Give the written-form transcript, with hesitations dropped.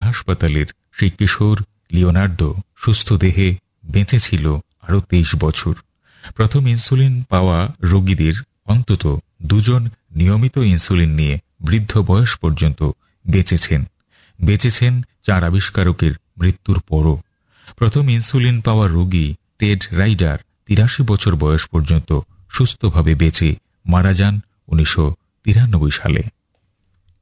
হাসপাতালের সেই কিশোর লিওনার্দো সুস্থ দেহে বেঁচেছিল আরও 23 বছর। প্রথম ইনসুলিন পাওয়া রোগীদের অন্তত 2 জন নিয়মিত ইনসুলিন নিয়ে বৃদ্ধ বয়স পর্যন্ত বেঁচেছেন 4 আবিষ্কারকের মৃত্যুর পরও। প্রথম ইনসুলিন পাওয়া রোগী টেড রাইডার 83 বছর বয়স পর্যন্ত সুস্থভাবে বেঁচে মারা যান 1993 সালে।